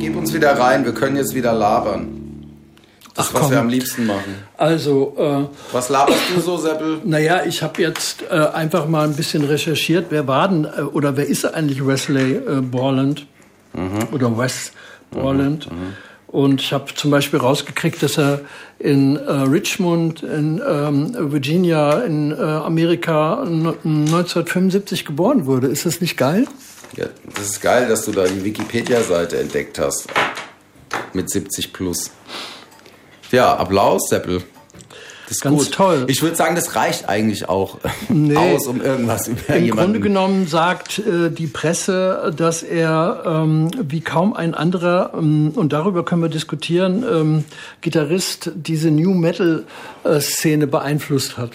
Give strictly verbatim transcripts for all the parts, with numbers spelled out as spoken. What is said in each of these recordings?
gib uns wieder rein, wir können jetzt wieder labern. Das, Ach, was komm. wir am liebsten machen. Also, äh, was laberst du so, Seppel? Naja, ich habe jetzt äh, einfach mal ein bisschen recherchiert, wer war denn, äh, oder wer ist eigentlich Wesley äh, Borland? Mhm. Oder Wes Borland? Mhm. Mhm. Und ich habe zum Beispiel rausgekriegt, dass er in äh, Richmond, in ähm, Virginia, in äh, Amerika neunzehnhundertfünfundsiebzig geboren wurde. Ist das nicht geil? Ja, das ist geil, dass du da die Wikipedia-Seite entdeckt hast. Mit siebzig plus. Ja, Applaus, Seppel. Das ist ganz gut. Toll. Ich würde sagen, das reicht eigentlich auch nee. aus, um irgendwas über Im jemanden... Grunde genommen sagt äh, die Presse, dass er ähm, wie kaum ein anderer, ähm, und darüber können wir diskutieren, ähm, Gitarrist diese New Metal äh, Szene beeinflusst hat.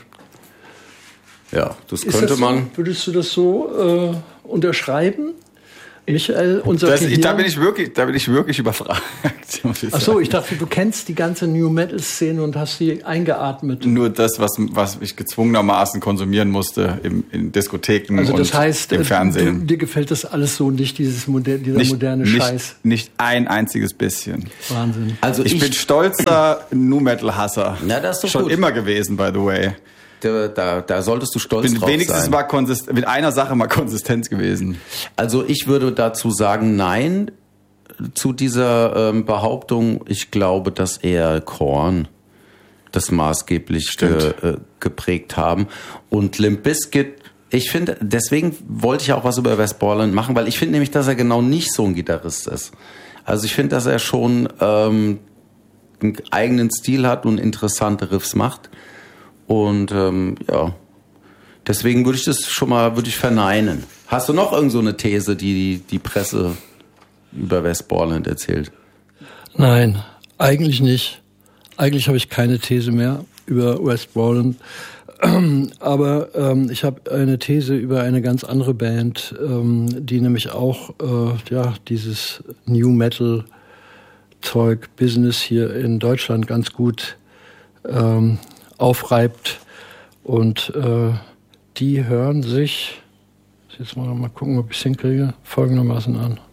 Ja, das Ist könnte das, man... Würdest du das so äh, unterschreiben? Michael, unser das, ich, da bin ich wirklich, da bin ich wirklich überfragt. Ach so, ich dachte, du kennst die ganze New Metal Szene und hast sie eingeatmet. Nur das, was, was ich gezwungenermaßen konsumieren musste im, in Diskotheken also das und heißt, im Fernsehen. Du, dir gefällt das alles so nicht, dieses moder- dieser nicht, moderne nicht, Scheiß. Nicht ein einziges bisschen. Wahnsinn. Also ich, ich bin stolzer Nu Metal Hasser. Ja, das ist doch schon gut. immer gewesen, by the way. Da, da, da solltest du stolz bin drauf wenigstens sein. Mal konsist- mit einer Sache mal konsistent gewesen. Also ich würde dazu sagen, nein, zu dieser ähm, Behauptung. Ich glaube, dass eher Korn das maßgeblich ge, äh, geprägt haben. Und Limp Bizkit, ich finde, deswegen wollte ich auch was über Wes Borland machen, weil ich finde nämlich, dass er genau nicht so ein Gitarrist ist. Also ich finde, dass er schon ähm, einen eigenen Stil hat und interessante Riffs macht. Und ähm, ja, deswegen würde ich das schon mal würde ich verneinen. Hast du noch irgend so eine These, die die Presse über Wes Borland erzählt? Nein, eigentlich nicht. Eigentlich habe ich keine These mehr über Wes Borland. Aber ähm, ich habe eine These über eine ganz andere Band, ähm, die nämlich auch äh, ja dieses New Metal Zeug Business hier in Deutschland ganz gut ähm, aufreibt, und äh, die hören sich, jetzt mal, mal gucken, ob ich es hinkriege, folgendermaßen an.